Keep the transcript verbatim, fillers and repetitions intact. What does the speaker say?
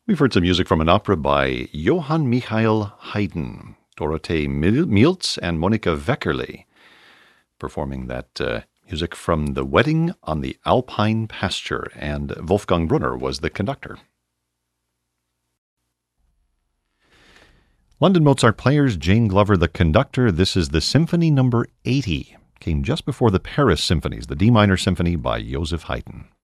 We've heard some music from an opera by Johann Michael Haydn, Dorothee Mieltz, and Monika Weckerle, performing that uh, music from The Wedding on the Alpine Pasture, and Wolfgang Brunner was the conductor. London Mozart Players, Jane Glover the conductor. This is the Symphony number eighty. Came just before the Paris Symphonies, the D minor Symphony by Joseph Haydn.